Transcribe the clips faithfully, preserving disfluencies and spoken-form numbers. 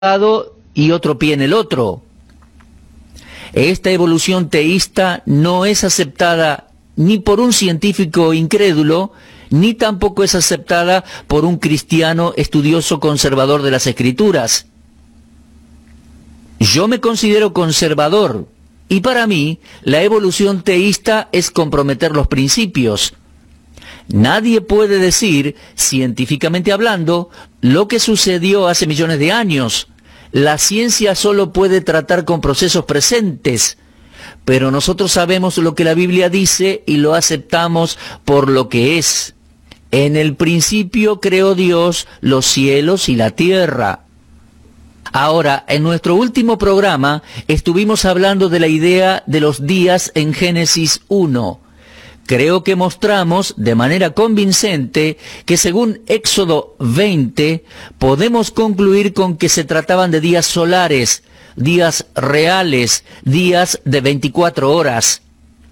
lado y otro pie en el otro. Esta evolución teísta no es aceptada ni por un científico incrédulo, ni tampoco es aceptada por un cristiano estudioso conservador de las Escrituras. Yo me considero conservador, y para mí la evolución teísta es comprometer los principios. Nadie puede decir, científicamente hablando, lo que sucedió hace millones de años. La ciencia solo puede tratar con procesos presentes, pero nosotros sabemos lo que la Biblia dice y lo aceptamos por lo que es. En el principio creó Dios los cielos y la tierra. Ahora, en nuestro último programa estuvimos hablando de la idea de los días en Génesis uno. Creo que mostramos de manera convincente que según Éxodo veinte podemos concluir con que se trataban de días solares, días reales, días de veinticuatro horas.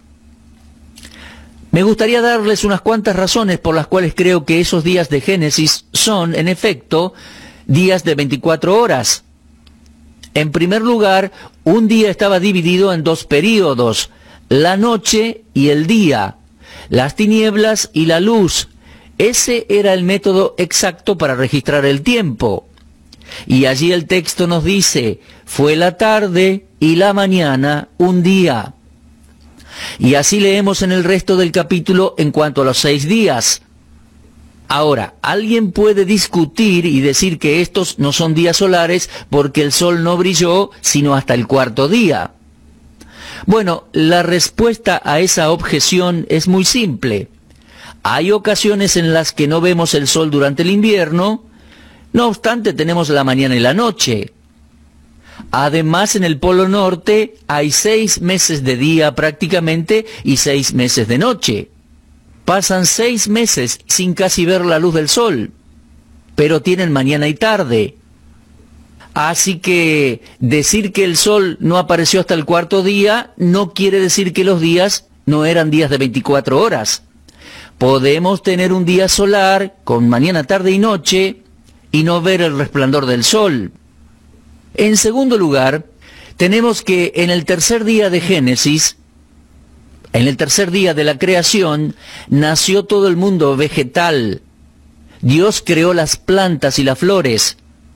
Me gustaría darles unas cuantas razones por las cuales creo que esos días de Génesis son, en efecto, días de veinticuatro horas. En primer lugar, un día estaba dividido en dos períodos, la noche y el día, las tinieblas y la luz. Ese era el método exacto para registrar el tiempo. Y allí el texto nos dice, fue la tarde y la mañana un día. Y así leemos en el resto del capítulo en cuanto a los seis días. Ahora, alguien puede discutir y decir que estos no son días solares porque el sol no brilló sino hasta el cuarto día. Bueno, la respuesta a esa objeción es muy simple. Hay ocasiones en las que no vemos el sol durante el invierno, no obstante tenemos la mañana y la noche. Además, en el Polo Norte hay seis meses de día prácticamente y seis meses de noche. Pasan seis meses sin casi ver la luz del sol, pero tienen mañana y tarde. Así que decir que el sol no apareció hasta el cuarto día no quiere decir que los días no eran días de veinticuatro horas. Podemos tener un día solar con mañana, tarde y noche y no ver el resplandor del sol. En segundo lugar, tenemos que en el tercer día de Génesis, en el tercer día de la creación, nació todo el mundo vegetal. Dios creó las plantas y las flores.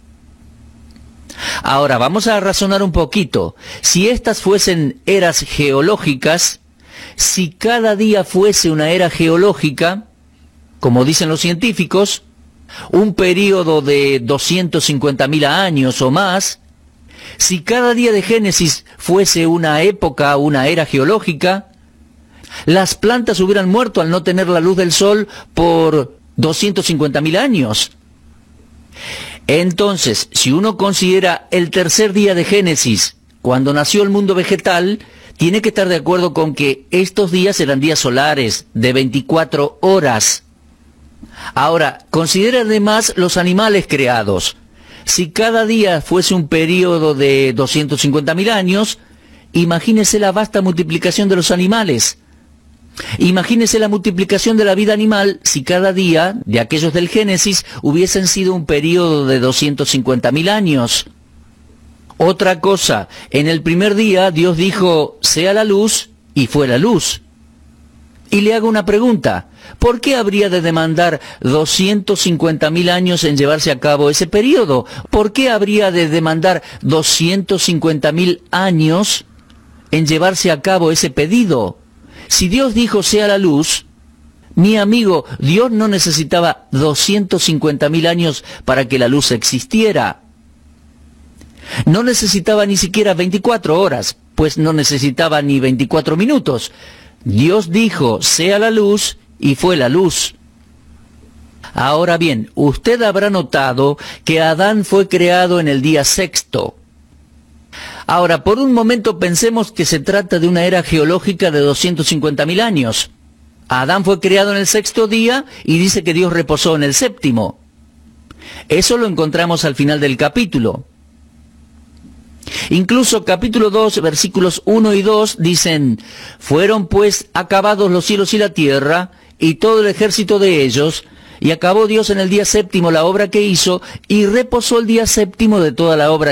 Ahora, vamos a razonar un poquito. Si estas fuesen eras geológicas, si cada día fuese una era geológica, como dicen los científicos, un período de doscientos cincuenta mil años o más, si cada día de Génesis fuese una época, una era geológica, las plantas hubieran muerto al no tener la luz del sol por doscientos cincuenta mil años. Entonces, si uno considera el tercer día de Génesis, cuando nació el mundo vegetal, tiene que estar de acuerdo con que estos días eran días solares de veinticuatro horas. Ahora, considera además los animales creados. Si cada día fuese un periodo de doscientos cincuenta mil años, imagínese la vasta multiplicación de los animales. Imagínese la multiplicación de la vida animal si cada día de aquellos del Génesis hubiesen sido un periodo de doscientos cincuenta mil años. Otra cosa, en el primer día Dios dijo, sea la luz, y fue la luz. Y le hago una pregunta, ¿por qué habría de demandar doscientos cincuenta mil años en llevarse a cabo ese periodo? ¿Por qué habría de demandar doscientos cincuenta mil años en llevarse a cabo ese pedido? Si Dios dijo sea la luz, mi amigo, Dios no necesitaba doscientos cincuenta mil años para que la luz existiera. No necesitaba ni siquiera veinticuatro horas, pues no necesitaba ni veinticuatro minutos. Dios dijo sea la luz y fue la luz. Ahora bien, usted habrá notado que Adán fue creado en el día sexto. Ahora, por un momento pensemos que se trata de una era geológica de doscientos cincuenta mil años. Adán fue creado en el sexto día y dice que Dios reposó en el séptimo. Eso lo encontramos al final del capítulo. Incluso capítulo dos, versículos uno y dos dicen, fueron pues acabados los cielos y la tierra, y todo el ejército de ellos, Y acabó Dios en el día séptimo la obra que hizo, y reposó el día séptimo de toda la obra